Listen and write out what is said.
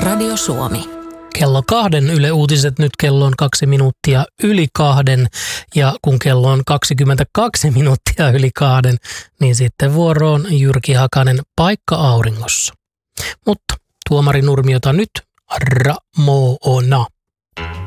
Radio Suomi. Kello 2 Yle Uutiset, nyt kello on 2 minuuttia yli 2 ja kun kello on 22 minuuttia yli 2, niin sitten vuoroon Jyrki Hakanen Paikka auringossa. Mutta tuomari Nurmiota nyt Ramona.